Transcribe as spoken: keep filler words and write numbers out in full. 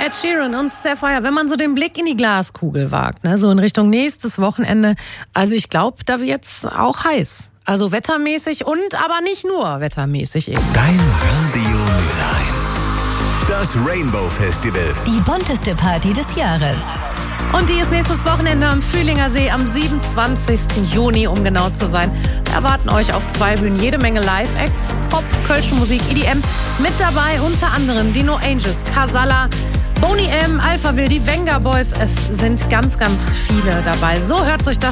Ed Sheeran und Sapphire, wenn man so den Blick in die Glaskugel wagt, ne, so in Richtung nächstes Wochenende, also ich glaube, da wird's auch heiß. Also wettermäßig und aber nicht nur wettermäßig eben. Dein Radio Mülheim. Das Rainbow Festival. Die bunteste Party des Jahres. Und die ist nächstes Wochenende am Fühlinger See am siebenundzwanzigsten Juni, um genau zu sein. Wir erwarten euch auf zwei Bühnen jede Menge Live-Acts, Pop, kölsche Musik, E D M. Mit dabei unter anderem die No Angels, Casalla, Boney M, Alphaville, die Venga Boys. Es sind ganz, ganz viele dabei. So hört sich das